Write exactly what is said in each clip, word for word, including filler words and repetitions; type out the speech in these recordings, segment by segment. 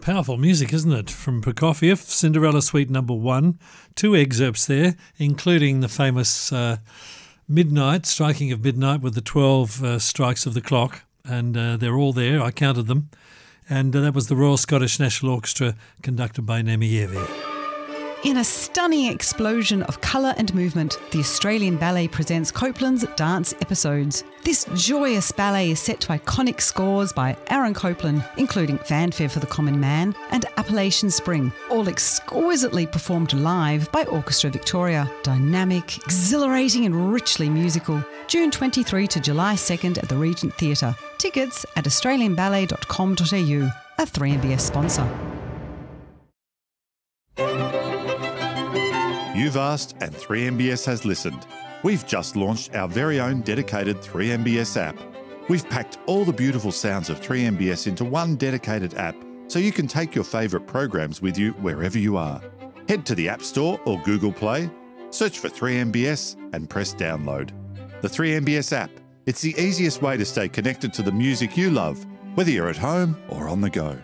powerful music, isn't it? From Prokofiev, Cinderella Suite Number One. Two excerpts there, including the famous uh, Midnight, Striking of Midnight with the twelve uh, strikes of the clock. And uh, they're all there. I counted them. And uh, that was the Royal Scottish National Orchestra conducted by Nemievi. In a stunning explosion of colour and movement, the Australian Ballet presents Copeland's Dance Episodes. This joyous ballet is set to iconic scores by Aaron Copland, including Fanfare for the Common Man and Appalachian Spring, all exquisitely performed live by Orchestra Victoria. Dynamic, exhilarating and richly musical. June twenty-third to July second at the Regent Theatre. Tickets at australian ballet dot com dot a u, a three M B S sponsor. You've asked and three M B S has listened. We've just launched our very own dedicated three M B S app. We've packed all the beautiful sounds of three M B S into one dedicated app so you can take your favourite programs with you wherever you are. Head to the App Store or Google Play, search for three M B S and press download. The three M B S app, it's the easiest way to stay connected to the music you love, whether you're at home or on the go.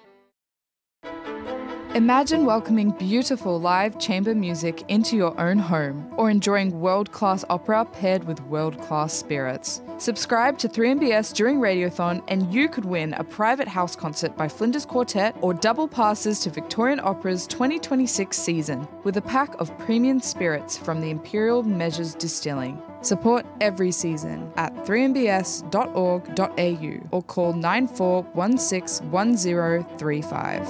Imagine welcoming beautiful live chamber music into your own home or enjoying world-class opera paired with world-class spirits. Subscribe to three M B S during Radiothon and you could win a private house concert by Flinders Quartet or double passes to Victorian Opera's twenty twenty-six season with a pack of premium spirits from the Imperial Measures Distilling. Support every season at three m b s dot org dot a u or call nine four one six one zero three five.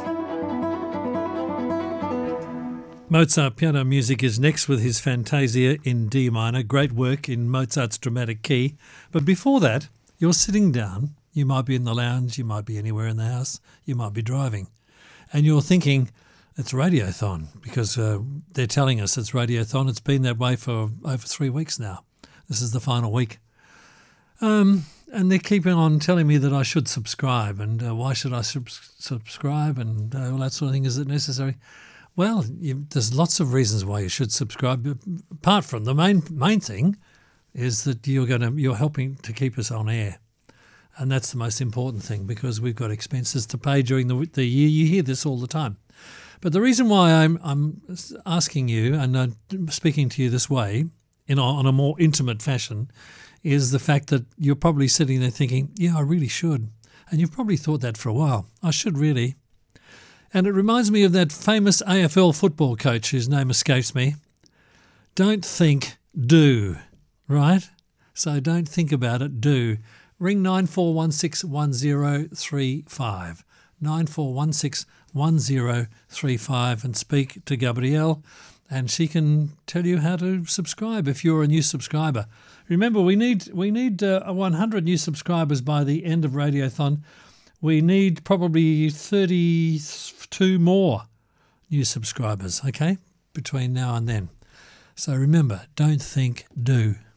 Mozart piano music is next with his Fantasia in D minor, great work in Mozart's dramatic key. But before that, you're sitting down, you might be in the lounge, you might be anywhere in the house, you might be driving, and you're thinking, it's Radiothon, because uh, they're telling us it's Radiothon. It's been that way for over three weeks now. This is the final week. Um, and they're keeping on telling me that I should subscribe, and uh, why should I sub- subscribe, and uh, all that sort of thing. Is it necessary? Well, you, there's lots of reasons why you should subscribe. Apart from the main main thing, is that you're going to you're helping to keep us on air, and that's the most important thing because we've got expenses to pay during the the year. You hear this all the time, but the reason why I'm I'm asking you and uh, speaking to you this way, in a, on a more intimate fashion, is the fact that you're probably sitting there thinking, yeah, I really should, and you've probably thought that for a while. I should really. And it reminds me of that famous A F L football coach whose name escapes me. Don't think, do, right? So don't think about it, do. Ring nine four one six one zero three five, nine four one six one zero three five and speak to Gabrielle and she can tell you how to subscribe if you're a new subscriber. Remember, we need we need uh, one hundred new subscribers by the end of Radiothon. We need probably thirty-two more new subscribers, okay, between now and then. So remember, don't think, do.